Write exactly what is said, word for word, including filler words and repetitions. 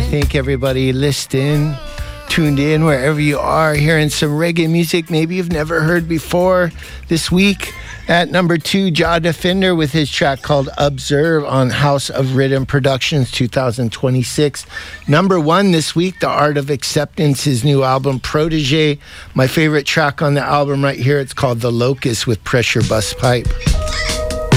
thank everybody listening, tuned in wherever you are, hearing some reggae music maybe you've never heard before. This week at number two, Jah Defender with his track called Observe on House of Rhythm Productions two thousand twenty-six. Number one this week, The Art of Acceptance, his new album Protege. My favorite track on the album right here, it's called The Locust with Pressure Bus Pipe.